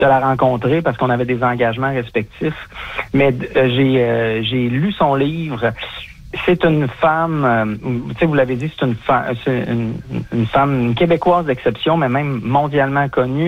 de la rencontrer parce qu'on avait des engagements respectifs. Mais j'ai lu son livre. C'est une femme, vous l'avez dit, c'est une femme, une Québécoise d'exception, mais même mondialement connue.